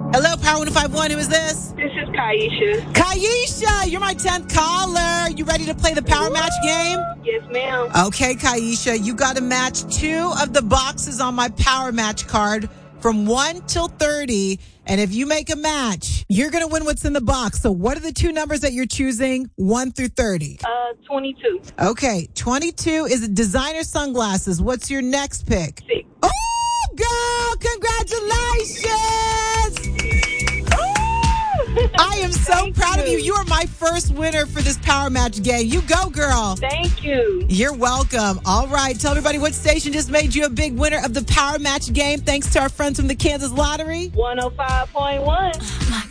Hello, Power 105.1. Who is this? This is Kaisha. Kaisha, you're my 10th caller. You ready to play the Power Match game? Yes, ma'am. Okay, Kaisha, you got to match 2 of the boxes on my Power Match card from 1 till 30. And if you make a match, you're going to win what's in the box. So what are the 2 numbers that you're choosing, 1 through 30? 22. Okay, 22 is designer sunglasses. What's your next pick? 6. Oh, girl, congratulations! I am so proud of you. You are my first winner for this Power Match game. You go, girl. Thank you. You're welcome. All right. Tell everybody what station just made you a big winner of the Power Match game thanks to our friends from the Kansas Lottery. 105.1.